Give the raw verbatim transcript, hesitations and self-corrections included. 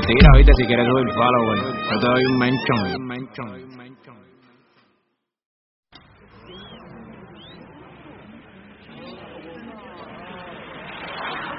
tira, viste, si quieres subir follow, güey. Yo te doy un mention.